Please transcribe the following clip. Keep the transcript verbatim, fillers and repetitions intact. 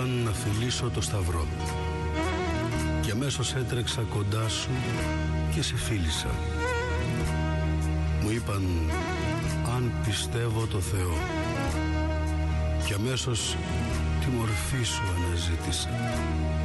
είπαν να φιλήσω το σταυρό και αμέσως έτρεξα κοντά σου και σε φίλησα. Μου είπαν αν πιστεύω το Θεό και αμέσως τη μορφή σου αναζήτησα.